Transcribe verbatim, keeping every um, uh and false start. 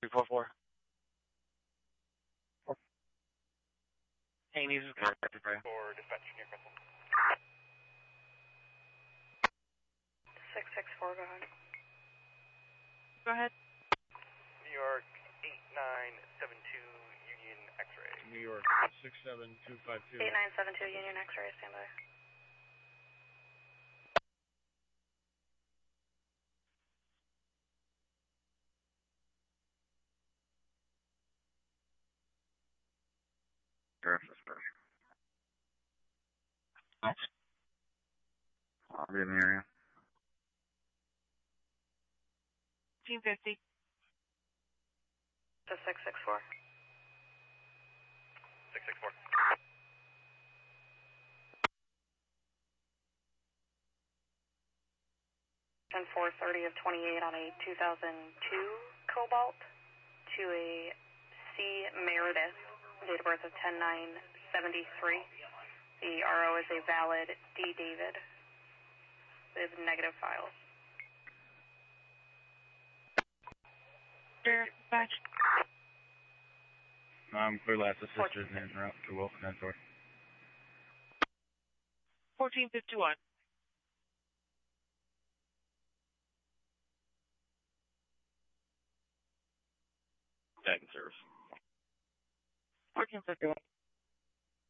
three four four. Haney's is contacted for you. For dispatch, New York Vessel. six six four, go ahead. Go ahead. New York eight nine seven two Union X-ray. New York six seven two five two. eight nine seven two Union X-ray, standby. Sheriff's dispatch. I'll be in the area. fifteen fifty. To six six four. six six four. And four thirty of twenty-eight on a two thousand two Cobalt to a C. Meredith, date of birth of ten nine seventy-three. The R O is a valid D. David with negative files. Sheriff dispatch. I'm clear last assisted and route to Wilson Ensor. fourteen fifty-one. Back in service. fourteen fifty-one.